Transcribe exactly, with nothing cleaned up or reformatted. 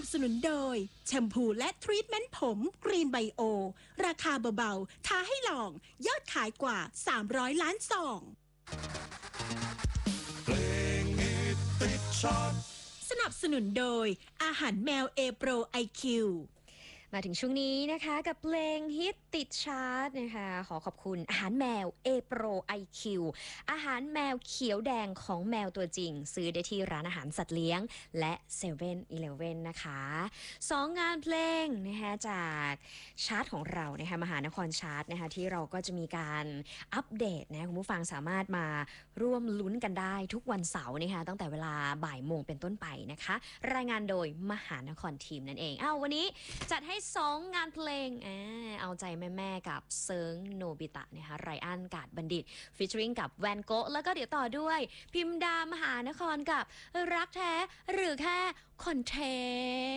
สนุนโดยแชมพูและทรีทเมนต์ผมกรีนไบโอราคาเบาๆท้าให้ลองยอดขายกว่าสามร้อยล้านซองเพลงฮิตติดชาร์ตสนับสนุนโดยอาหารแมวเอโปรไอคิวมาถึงช่วงนี้นะคะกับเพลงฮิตติดชาร์ตนะคะขอขอบคุณอาหารแมว A Pro ไอ คิว อาหารแมวเขียวแดงของแมวตัวจริงซื้อได้ที่ร้านอาหารสัตว์เลี้ยงและเซเว่นอีเลฟเว่นนะคะสองงานเพลงนะคะจากชาร์ตของเรานะคะมหานครชาร์ตนะคะที่เราก็จะมีการอัปเดตนะคุณผู้ฟังสามารถมาร่วมลุ้นกันได้ทุกวันเสาร์นะคะตั้งแต่เวลาบ่ายโมงเป็นต้นไปนะคะรายงานโดยมหานครทีมนั่นเองอ้าววันนี้จัดให้สองงานเพลงอ่าเอาใจแม่ๆกับเซิงโนบิตะนะคะไรอันกาดบัณฑิตฟีเจอริงกับแวนโกะแล้วก็เดี๋ยวต่อด้วยพิมดามหานครกับรักแท้หรือแค่คอนเท